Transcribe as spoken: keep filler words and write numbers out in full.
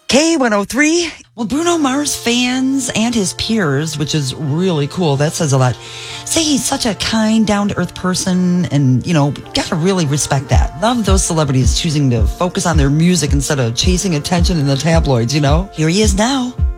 K one oh three. Well, Bruno Mars fans and his peers, which is really cool. That says a lot. Say he's such a kind, down-to-earth person, and, you know, gotta really respect that. Love those celebrities choosing to focus on their music instead of chasing attention in the tabloids, you know? Here he is now.